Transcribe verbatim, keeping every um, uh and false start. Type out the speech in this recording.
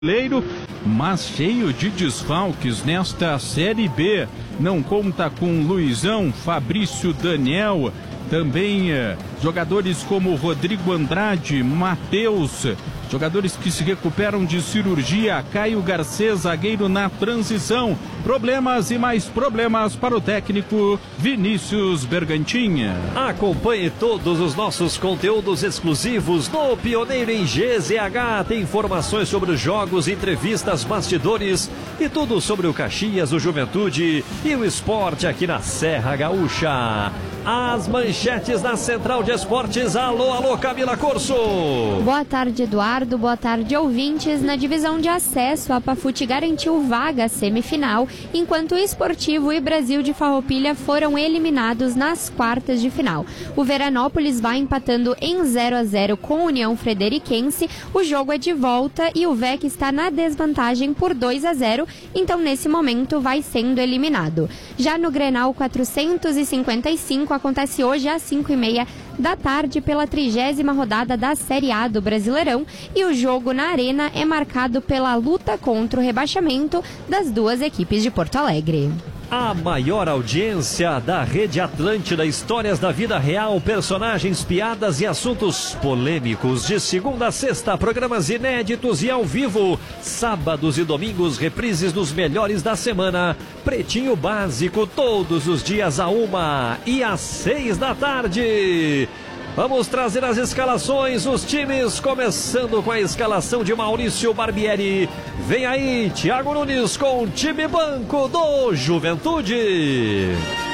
brasileiro, mas cheio de desfalques nesta Série B. Não conta com Luizão, Fabrício, Daniel, também eh, jogadores como Rodrigo Andrade, Matheus, jogadores que se recuperam de cirurgia, Caio Garcês, zagueiro na transição. Problemas e mais problemas para o técnico Vinícius Bergantinha. Acompanhe todos os nossos conteúdos exclusivos no Pioneiro em G Z H. Tem informações sobre os jogos, entrevistas, bastidores e tudo sobre o Caxias, o Juventude e o esporte aqui na Serra Gaúcha. As manchetes da Central de Esportes. Alô, alô, Camila Corso. Boa tarde, Eduardo. Boa tarde, ouvintes. Na divisão de acesso, a Pafute garantiu vaga à semifinal, enquanto o Esportivo e Brasil de Farroupilha foram eliminados nas quartas de final. O Veranópolis vai empatando em zero a zero com a União Frederiquense. O jogo é de volta e o V E C está na desvantagem por dois a zero, então nesse momento vai sendo eliminado. Já no Grenal quatrocentos e cinquenta e cinco, acontece hoje às cinco e meia da tarde pela trigésima rodada da Série A do Brasileirão, e o jogo na Arena é marcado pela luta contra o rebaixamento das duas equipes de Porto Alegre. A maior audiência da Rede Atlântida, histórias da vida real, personagens, piadas e assuntos polêmicos. De segunda a sexta, programas inéditos e ao vivo. Sábados e domingos, reprises dos melhores da semana. Pretinho Básico, todos os dias a uma e às seis da tarde. Vamos trazer as escalações, os times, começando com a escalação de Maurício Barbieri. Vem aí, Thiago Nunes com o time banco do Juventude.